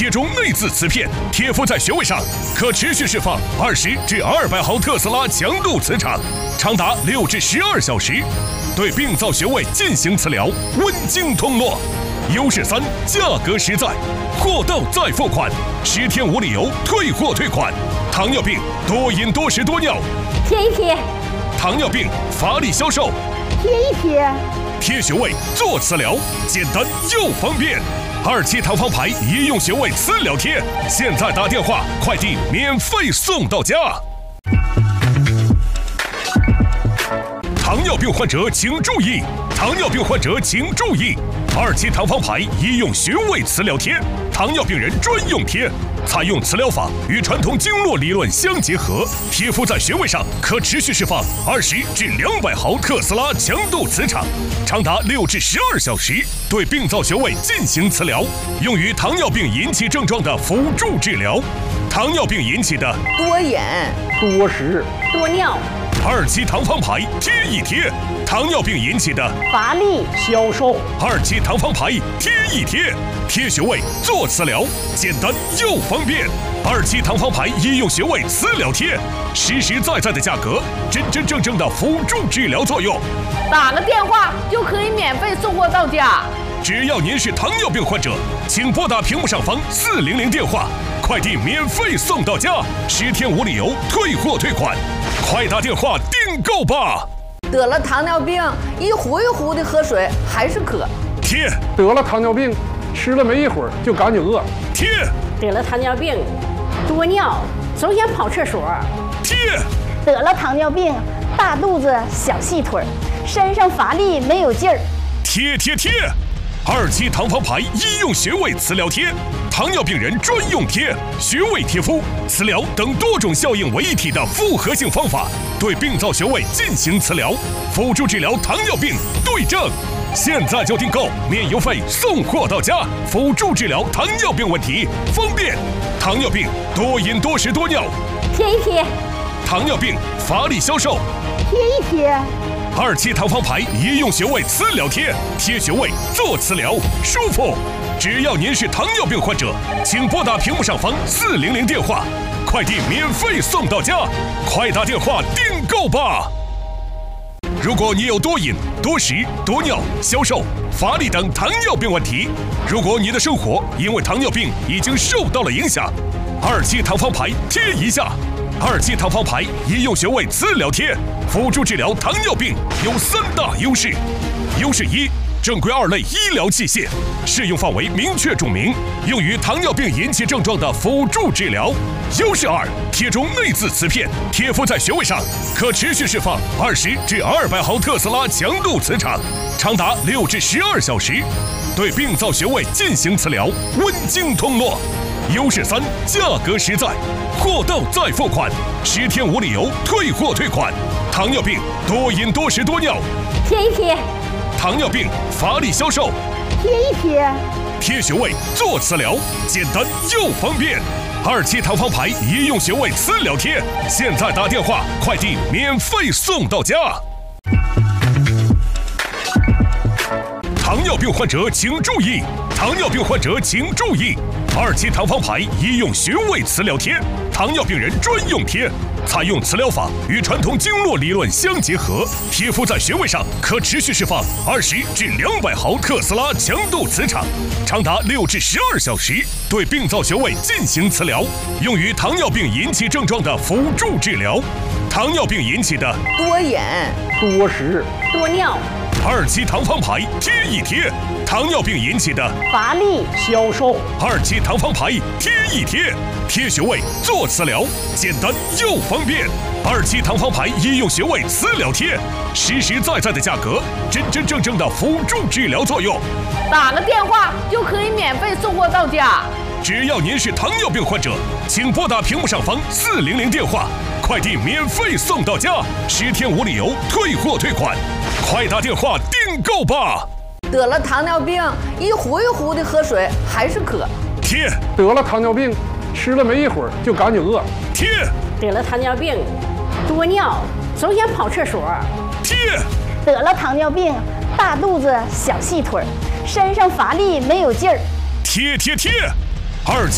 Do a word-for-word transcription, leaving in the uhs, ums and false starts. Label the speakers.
Speaker 1: 贴中内眦磁片，贴敷在穴位上，可持续释放二十至二百毫特斯拉强度磁场，长达六至十二小时，对病灶穴位进行磁疗，温经通络。优势三，价格实在，货到再付款，十天无理由退货退款。糖尿病多饮多食多尿，
Speaker 2: 贴一贴；
Speaker 1: 糖尿病乏力消瘦，
Speaker 2: 贴一贴；
Speaker 1: 贴穴位做磁疗，简单又方便。二期糖方牌医用穴位磁疗贴，现在打电话，快递免费送到家。糖尿病患者请注意！糖尿病患者请注意！二期糖方牌医用穴位磁疗贴，糖尿病人专用贴，采用磁疗法与传统经络理论相结合，贴敷在穴位上，可持续释放二十至两百毫特斯拉强度磁场，长达六至十二小时，对病灶穴位进行磁疗，用于糖尿病引起症状的辅助治疗。糖尿病引起的
Speaker 2: 多饮、
Speaker 3: 多食、
Speaker 2: 多尿。
Speaker 1: 二期糖方牌贴一贴，糖尿病引起的
Speaker 2: 乏力、
Speaker 3: 消瘦。
Speaker 1: 二期糖方牌贴一贴，贴穴位做磁疗，简单又方便。二期糖方牌医用穴位磁疗贴，实实在在的价格，真真正正的辅助治疗作用。
Speaker 2: 打个电话就可以免费送货到家。
Speaker 1: 只要您是糖尿病患者，请拨打屏幕上方四零零电话，快递免费送到家，十天无理由退货退款，快打电话订购吧！
Speaker 2: 得了糖尿病，一壶一壶的喝水还是渴。
Speaker 1: 贴。
Speaker 3: 得了糖尿病，吃了没一会儿就赶紧饿。
Speaker 1: 贴。
Speaker 4: 得了糖尿病，多尿，总想跑厕所。
Speaker 1: 贴。
Speaker 5: 得了糖尿病，大肚子小细腿，身上乏力没有劲儿。
Speaker 1: 贴贴贴。二期糖方牌医用穴位磁疗贴，糖尿病人专用贴，穴位贴敷、磁疗等多种效应为一体的复合性方法，对病灶穴位进行磁疗，辅助治疗糖尿病对症。现在就订购，免邮费送货到家，辅助治疗糖尿病问题，方便。糖尿病多饮多食多尿，
Speaker 2: 贴一贴；
Speaker 1: 糖尿病乏力消瘦，
Speaker 5: 贴一贴。
Speaker 1: 二期糖方牌医用穴位磁疗贴，贴穴位做磁疗，舒服。只要您是糖尿病患者，请拨打屏幕上方四零零电话，快递免费送到家，快打电话订购吧！如果你有多饮、多食、多尿、消瘦、乏力等糖尿病问题，如果你的生活因为糖尿病已经受到了影响，二期糖方牌贴一下。二期糖方牌医用穴位磁疗贴，辅助治疗糖尿病有三大优势。优势一，正规二类医疗器械，适用范围明确注明，用于糖尿病引起症状的辅助治疗。优势二，贴中内眦磁片，贴敷在穴位上，可持续释放二十至二百毫特斯拉强度磁场，长达六至十二小时，对病灶穴位进行磁疗，温经通络。优势三，价格实在，货到再付款，十天无理由退货退款。糖尿病多饮多食多尿，
Speaker 2: 贴一贴；
Speaker 1: 糖尿病乏力消瘦，
Speaker 5: 贴一贴。
Speaker 1: 贴穴位做磁疗，简单又方便。二期糖方牌医用穴位磁疗贴，现在打电话，快递免费送到家。糖尿病患者请注意！糖尿病患者请注意！二期糖方牌医用穴位磁疗贴，糖尿病人专用贴，采用磁疗法与传统经络理论相结合，贴敷在穴位上，可持续释放二十至两百毫特斯拉强度磁场，长达六至十二小时，对病灶穴位进行磁疗，用于糖尿病引起症状的辅助治疗。糖尿病引起的
Speaker 2: 多饮、
Speaker 3: 多食、
Speaker 4: 多尿。
Speaker 1: 二期糖方牌贴一贴，糖尿病引起的
Speaker 5: 乏力、
Speaker 3: 消瘦。
Speaker 1: 二期糖方牌贴一贴，贴穴位做磁疗，简单又方便。二期糖方牌医用穴位磁疗贴，实实在在的价格，真真正正的辅助治疗作用。
Speaker 2: 打个电话就可以免费送货到家。
Speaker 1: 只要您是糖尿病患者，请拨打屏幕上方四零零电话，快递免费送到家，十天无理由退货退款，快打电话订购吧！
Speaker 2: 得了糖尿病，一壶一壶的喝水还是渴。
Speaker 1: 贴。
Speaker 3: 得了糖尿病，吃了没一会儿就赶紧饿。
Speaker 1: 贴。
Speaker 4: 得了糖尿病，多尿，总想跑厕所。
Speaker 1: 贴。
Speaker 5: 得了糖尿病，大肚子小细腿，身上乏力没有劲儿。
Speaker 1: 贴贴贴。二